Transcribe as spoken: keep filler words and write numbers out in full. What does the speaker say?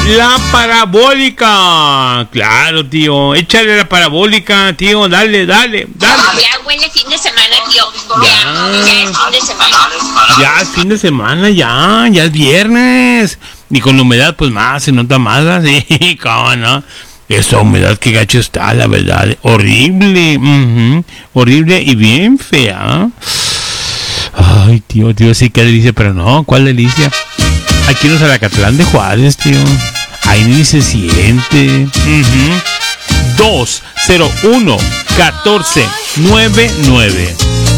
la parabólica. Claro, tío. Échale la parabólica, tío. Dale, dale, dale. Ya huele fin de semana, tío. Ya, ya es fin de semana. Ya es fin de semana, ya. Ya es viernes. Y con la humedad, pues más, se nota más. Sí, cómo no. Esa humedad que gacho está, la verdad. Horrible. Uh-huh. Horrible y bien fea. Ay, tío, tío, sí, qué delicia. Pero no, ¿cuál delicia? Aquí en los Alacatlán de Juárez, tío. Ahí ni se siente. Uh-huh. dos cero uno catorce noventa y nueve